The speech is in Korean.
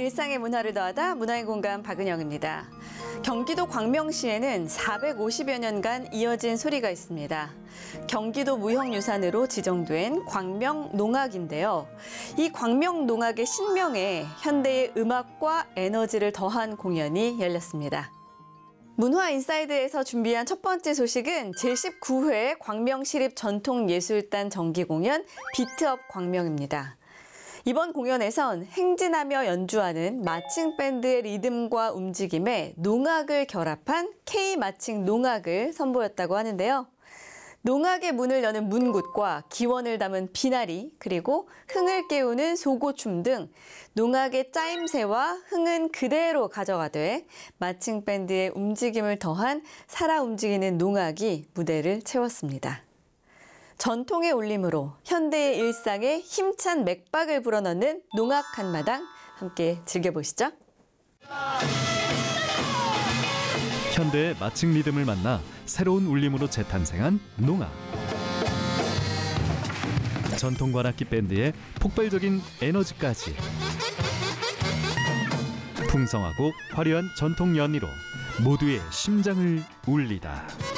일상의 문화를 더하다 문화의 공간 박은영입니다. 경기도 광명시에는 450여 년간 이어진 소리가 있습니다. 경기도 무형유산으로 지정된 광명농악인데요. 이 광명농악의 신명에 현대의 음악과 에너지를 더한 공연이 열렸습니다. 문화인사이드에서 준비한 첫 번째 소식은 제19회 광명시립전통예술단 정기공연 비트업 광명입니다. 이번 공연에선 행진하며 연주하는 마칭밴드의 리듬과 움직임에 농악을 결합한 K-마칭 농악을 선보였다고 하는데요. 농악의 문을 여는 문굿과 기원을 담은 비나리, 그리고 흥을 깨우는 소고춤 등 농악의 짜임새와 흥은 그대로 가져가되 마칭밴드의 움직임을 더한 살아 움직이는 농악이 무대를 채웠습니다. 전통의 울림으로 현대의 일상에 힘찬 맥박을 불어넣는 농악 한마당 함께 즐겨보시죠. 현대의 마칭 리듬을 만나 새로운 울림으로 재탄생한 농악. 전통 관악기 밴드의 폭발적인 에너지까지. 풍성하고 화려한 전통 연희로 모두의 심장을 울리다.